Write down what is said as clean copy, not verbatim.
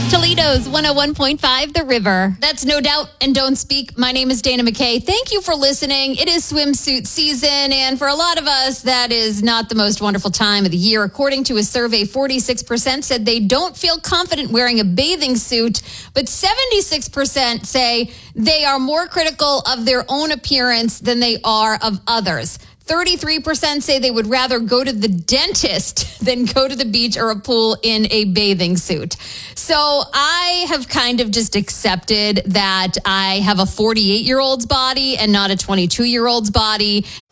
Toledo's 101.5 The River. That's No Doubt and Don't Speak. My name is Dana McKay. Thank you for listening. It is swimsuit season, and for a lot of us, that is not the most wonderful time of the year. According to a survey, 46% said they don't feel confident wearing a bathing suit, but 76% say they are more critical of their own appearance than they are of others. 33% say they would rather go to the dentist than go to the beach or a pool in a bathing suit. So I have kind of just accepted that I have a 48-year-old's body and not a 22-year-old's body.